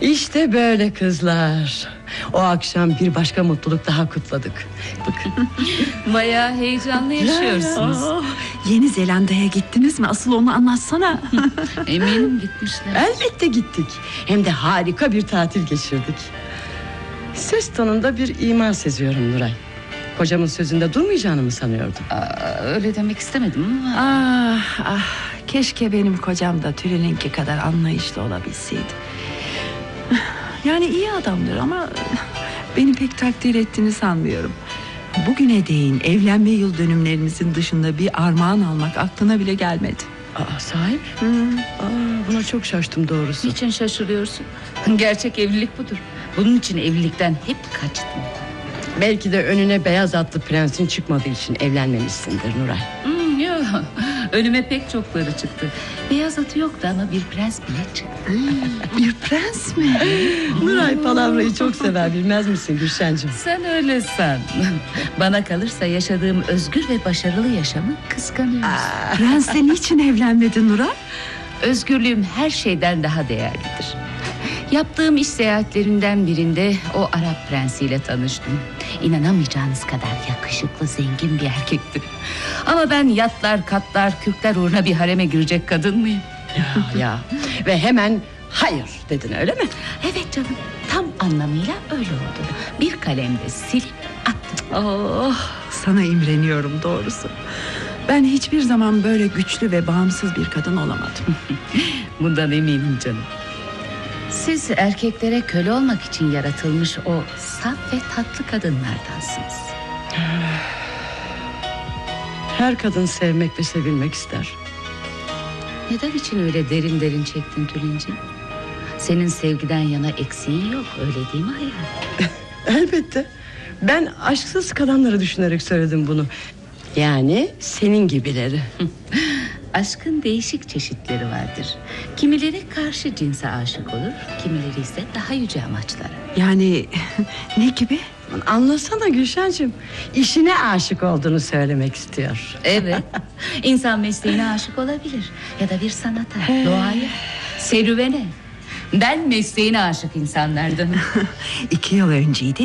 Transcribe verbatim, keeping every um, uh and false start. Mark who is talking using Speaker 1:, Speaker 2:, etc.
Speaker 1: İşte böyle kızlar. O akşam bir başka mutluluk daha kutladık. Bakın.
Speaker 2: Bayağı heyecanlı yaşıyorsunuz.
Speaker 3: Oh, Yeni Zelanda'ya gittiniz mi? Asıl onu anlatsana.
Speaker 2: Eminim gitmişler.
Speaker 1: Elbette gittik. Hem de harika bir tatil geçirdik. Ses tonunda bir ima seziyorum Nuray. Kocamın sözünde durmayacağını mı sanıyordun?
Speaker 2: Aa, öyle demek istemedim ama.
Speaker 3: Ah, ah, keşke benim kocam da Tülin'inki kadar anlayışlı olabilseydi. Yani iyi adamdır ama beni pek takdir ettiğini sanmıyorum. Bugüne değin evlenme yıl dönümlerinizin dışında bir armağan almak aklına bile gelmedi.
Speaker 1: Aa, sahi mi?
Speaker 3: Hmm.
Speaker 1: Aa, buna çok şaştım doğrusu.
Speaker 2: Niçin şaşırıyorsun? Gerçek evlilik budur. Bunun için evlilikten hep kaçtım.
Speaker 1: Belki de önüne beyaz atlı prensin çıkmadığı için evlenmemişsindir Nuray.
Speaker 2: Hmm, yok. Önüme pek çokları çıktı. Beyaz atı yoktu ama bir prens bile çıktı.
Speaker 3: Bir prens mi?
Speaker 1: Nuray palavrayı çok sever, bilmez misin Gülşen'cim?
Speaker 2: Sen öyle san. Bana kalırsa yaşadığım özgür ve başarılı yaşamı kıskanıyorsun.
Speaker 3: Prensle niçin evlenmedin Nuray?
Speaker 2: Özgürlüğüm her şeyden daha değerlidir. Yaptığım iş seyahatlerinden birinde o Arap prensiyle tanıştım. İnanamayacağınız kadar yakışıklı, zengin bir erkekti. Ama ben yatlar, katlar, kürkler uğruna bir hareme girecek kadın mıyım?
Speaker 1: Ya, ya. Ve hemen hayır dedin, öyle mi?
Speaker 2: Evet canım, tam anlamıyla öyle oldu. Bir kalemde silip attım.
Speaker 3: Oh, sana imreniyorum doğrusu. Ben hiçbir zaman böyle güçlü ve bağımsız bir kadın olamadım.
Speaker 2: Bundan eminim canım. Siz erkeklere köle olmak için yaratılmış o saf ve tatlı kadınlardansınız.
Speaker 1: Her kadın sevmek ve sevilmek ister.
Speaker 2: Neden için öyle derin derin çektin Tülinciğim? Senin sevgiden yana eksiğin yok, öyle değil mi hayal?
Speaker 1: Elbette. Ben aşksız kalanları düşünerek söyledim bunu. Yani senin gibileri.
Speaker 2: Aşkın değişik çeşitleri vardır. Kimileri karşı cinse aşık olur, kimileri ise daha yüce amaçlara.
Speaker 3: Yani ne gibi?
Speaker 1: Anlasana Gülşen'cim. İşine aşık olduğunu söylemek istiyor.
Speaker 2: Evet, insan mesleğine aşık olabilir. Ya da bir sanata, doğaya, serüvene. Ben mesleğine aşık insanlardanım.
Speaker 3: İki yıl önceydi